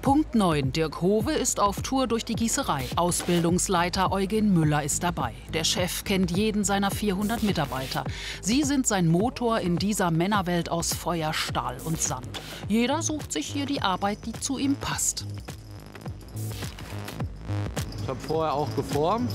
Punkt 9. Dirk Howe ist auf Tour durch die Gießerei. Ausbildungsleiter Eugen Müller ist dabei. Der Chef kennt jeden seiner 400 Mitarbeiter. Sie sind sein Motor in dieser Männerwelt aus Feuer, Stahl und Sand. Jeder sucht sich hier die Arbeit, die zu ihm passt. Ich habe vorher auch geformt.